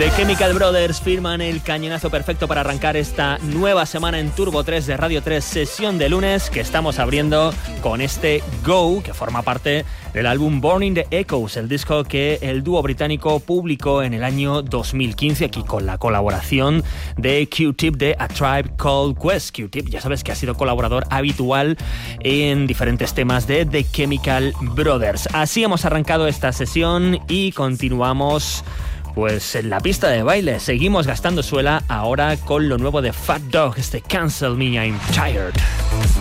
The Chemical Brothers firman el cañonazo perfecto para arrancar esta nueva semana en Turbo 3 de Radio 3, sesión de lunes, que estamos abriendo con este Go, que forma parte del álbum Born in the Echoes, el disco que el dúo británico publicó en el año 2015, aquí con la colaboración de Q-Tip de A Tribe Called Quest. Q-Tip, ya sabes que ha sido colaborador habitual en diferentes temas de The Chemical Brothers. Así hemos arrancado esta sesión y continuamos pues en la pista de baile. Seguimos gastando suela ahora con lo nuevo de Fat Dog, este Cancel Me, I'm Tired.